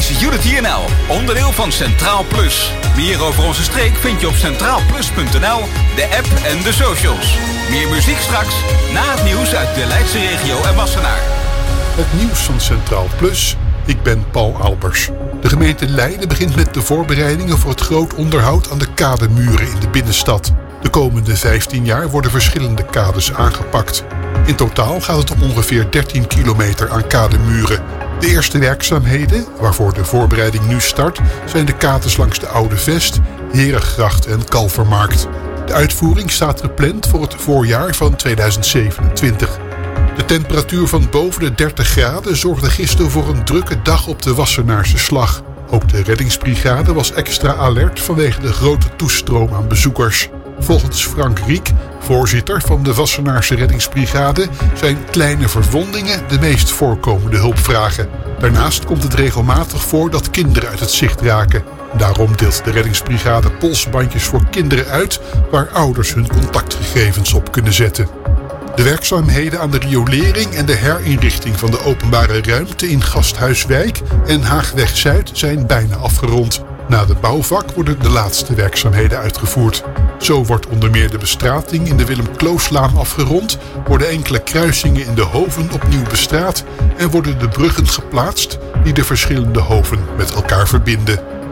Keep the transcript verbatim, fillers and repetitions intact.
is Unity N L, onderdeel van Centraal Plus. Meer over onze streek vind je op centraal plus punt n l, de app en de socials. Meer muziek straks, na het nieuws uit de Leidse regio en Wassenaar. Het nieuws van Centraal Plus. Ik ben Paul Albers. De gemeente Leiden begint met de voorbereidingen voor het groot onderhoud aan de kademuren in de binnenstad. De komende vijftien jaar worden verschillende kades aangepakt. In totaal gaat het om ongeveer dertien kilometer aan kademuren. De eerste werkzaamheden, waarvoor de voorbereiding nu start, zijn de kades langs de Oude Vest, Herengracht en Kalvermarkt. De uitvoering staat gepland voor het voorjaar van tweeduizend zevenentwintig. De temperatuur van boven de dertig graden zorgde gisteren voor een drukke dag op de Wassenaarse Slag. Ook de reddingsbrigade was extra alert vanwege de grote toestroom aan bezoekers. Volgens Frank Riek, voorzitter van de Wassenaarse reddingsbrigade, zijn kleine verwondingen de meest voorkomende hulpvragen. Daarnaast komt het regelmatig voor dat kinderen uit het zicht raken. Daarom deelt de reddingsbrigade polsbandjes voor kinderen uit waar ouders hun contactgegevens op kunnen zetten. De werkzaamheden aan de riolering en de herinrichting van de openbare ruimte in Gasthuiswijk en Haagweg Zuid zijn bijna afgerond. Na de bouwvak worden de laatste werkzaamheden uitgevoerd. Zo wordt onder meer de bestrating in de Willem-Klooslaan afgerond, worden enkele kruisingen in de Hoven opnieuw bestraat en worden de bruggen geplaatst die de verschillende hoven met elkaar verbinden.